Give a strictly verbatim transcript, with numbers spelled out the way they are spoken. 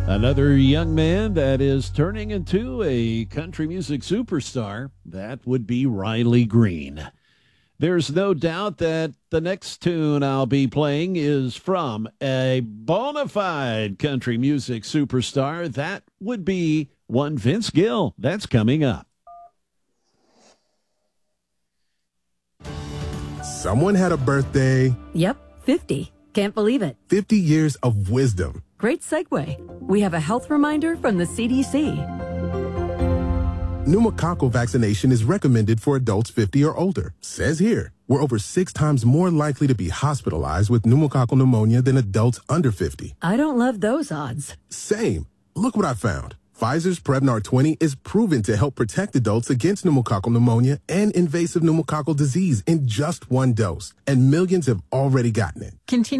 Another young man that is turning into a country music superstar, that would be Riley Green. There's no doubt that the next tune I'll be playing is from a bona fide country music superstar. That would be one Vince Gill. That's coming up. Someone had a birthday. Yep, fifty. Can't believe it. fifty years of wisdom. Great segue. We have a health reminder from the C D C. Pneumococcal vaccination is recommended for adults fifty or older. Says here, we're over six times more likely to be hospitalized with pneumococcal pneumonia than adults under fifty. I don't love those odds. Same. Look what I found. Pfizer's Prevnar twenty is proven to help protect adults against pneumococcal pneumonia and invasive pneumococcal disease in just one dose. And millions have already gotten it. Continue